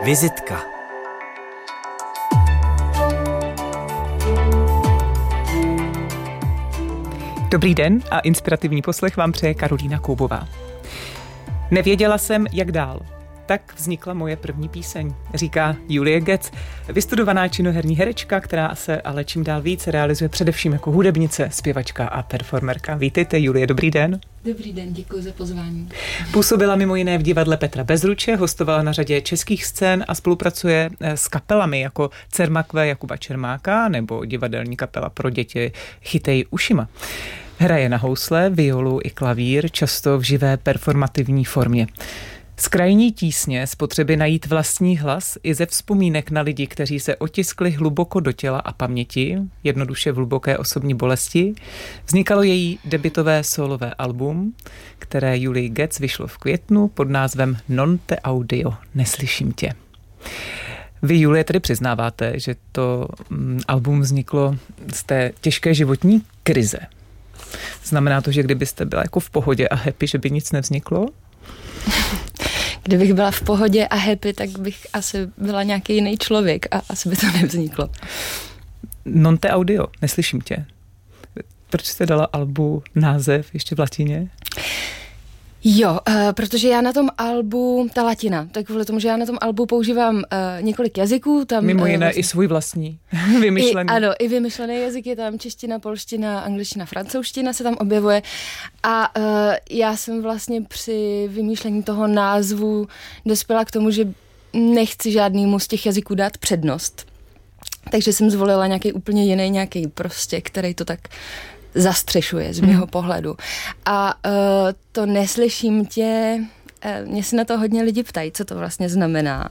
Vizitka. Dobrý den a inspirativní poslech vám přeje Karolína Koubová. Nevěděla jsem, jak dál. Tak vznikla moje první píseň, říká Julie Getz, vystudovaná činoherní herečka, která se ale čím dál více realizuje především jako hudebnice, zpěvačka a performerka. Vítejte, Julie, dobrý den. Dobrý den, děkuji za pozvání. Působila mimo jiné v divadle Petra Bezruče, hostovala na řadě českých scén a spolupracuje s kapelami jako Cermakve Jakuba Čermáka nebo divadelní kapela pro děti Chytej ušima. Hraje na housle, violu i klavír, často v živé performativní formě. Z krajní tísně, z potřeby najít vlastní hlas i ze vzpomínek na lidi, kteří se otiskli hluboko do těla a paměti, jednoduše v hluboké osobní bolesti, vznikalo její debutové sólové album, které Julie Getz vyšlo v květnu pod názvem Non te audio, neslyším tě. Vy, Julie, tedy přiznáváte, že to album vzniklo z té těžké životní krize. Znamená to, že kdybyste byla jako v pohodě a happy, že by nic nevzniklo? Kdybych byla v pohodě a happy, tak bych asi byla nějaký jiný člověk a asi by to nevzniklo. Non te audio, neslyším tě. Proč jste dala albu název ještě v latině? Jo, protože já na tom albu, ta latina, tak kvůli tomu, že já na tom albu používám několik jazyků. Tam, mimo jiné vlastně i svůj vlastní, vymyšlený. Ano, i vymyšlený jazyk, je tam čeština, polština, angličtina, francouzština se tam objevuje. A já jsem vlastně při vymýšlení toho názvu dospěla k tomu, že nechci žádnému z těch jazyků dát přednost. Takže jsem zvolila nějaký úplně jiný, nějaký prostě, který to tak zastřešuje z mého pohledu. A to neslyším tě, mě se na to hodně lidi ptají, co to vlastně znamená.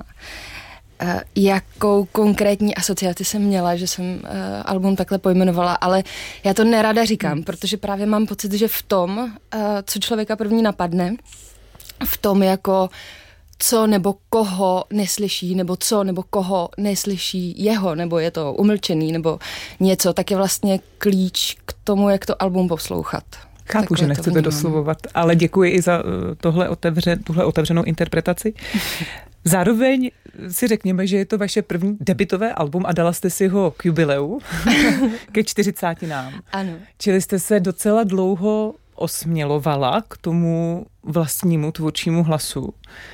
Jakou konkrétní asociaci jsem měla, že jsem album takhle pojmenovala, ale já to nerada říkám, protože právě mám pocit, že v tom, co člověka první napadne, v tom jako co nebo koho neslyší, nebo co nebo koho neslyší jeho, nebo je to umlčený, nebo něco, tak je vlastně klíč k tomu, jak to album poslouchat. Chápu, že nechcete doslovovat, ale děkuji i za tuhle otevřenou interpretaci. Zároveň si řekněme, že je to vaše první debutové album a dala jste si ho k jubileu, ke 40. Ano. Čili jste se docela dlouho osmělovala k tomu vlastnímu tvůrčímu hlasu.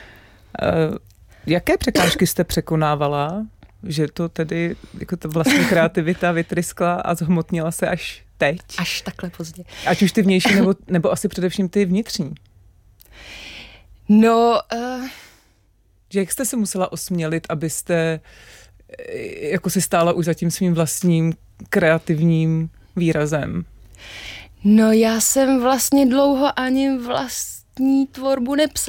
Jaké překážky jste překonávala, že to tedy jako ta vlastní kreativita vytryskla a zhmotnila se až teď? Až takhle pozdě. Ať už ty vnější, nebo asi především ty vnitřní. No... Že jak jste se musela osmělit, abyste jako si stála už za tím svým vlastním kreativním výrazem? No já jsem vlastně dlouho ani vlastní tvorbu nepsala.